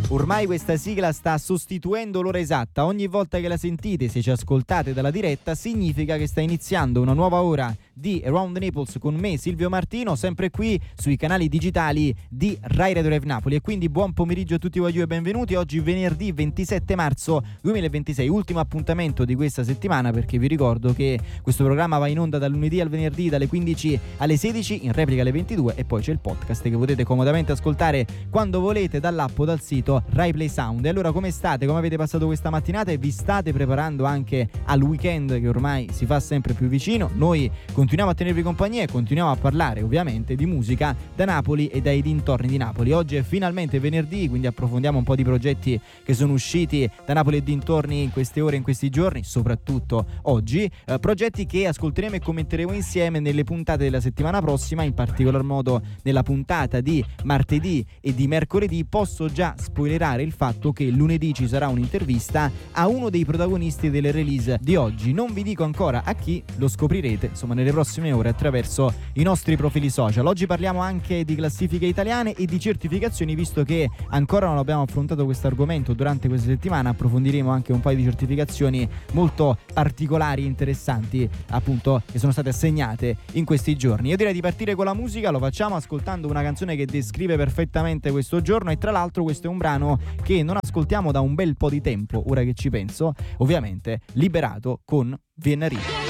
Ormai questa sigla sta sostituendo l'ora esatta. Ogni volta che la sentite, se ci ascoltate dalla diretta, significa che sta iniziando una nuova ora di Around Naples con me, Silvio Martino, sempre qui sui canali digitali di Rai Radio Live Napoli. E quindi buon pomeriggio a tutti voi e benvenuti. Oggi venerdì 27 marzo 2026, ultimo appuntamento di questa settimana, perché vi ricordo che questo programma va in onda dal lunedì al venerdì dalle 15 alle 16, in replica alle 22, e poi c'è il podcast che potete comodamente ascoltare quando volete dall'app o dal sito Rai Play Sound. E allora, come state? Come avete passato questa mattinata? E vi state preparando anche al weekend che ormai si fa sempre più vicino? Noi continuiamo a tenervi compagnia e continuiamo a parlare ovviamente di musica da Napoli e dai dintorni di Napoli. Oggi è finalmente venerdì, quindi approfondiamo un po' di progetti che sono usciti da Napoli e dintorni in queste ore, in questi giorni, soprattutto oggi, progetti che ascolteremo e commenteremo insieme nelle puntate della settimana prossima, in particolar modo nella puntata di martedì e di mercoledì. Posso già spoilerare il fatto che lunedì ci sarà un'intervista a uno dei protagonisti delle release di oggi. Non vi dico ancora a chi, lo scoprirete insomma nelle prossime ore attraverso i nostri profili social. Oggi parliamo anche di classifiche italiane e di certificazioni, visto che ancora non abbiamo affrontato questo argomento durante questa settimana. Approfondiremo anche un paio di certificazioni molto particolari e interessanti, appunto, che sono state assegnate in questi giorni. Io direi di partire con la musica. Lo facciamo ascoltando una canzone che descrive perfettamente questo giorno, e tra l'altro questo è un brano che non ascoltiamo da un bel po' di tempo, ora che ci penso, ovviamente Liberato con Vienna Rio.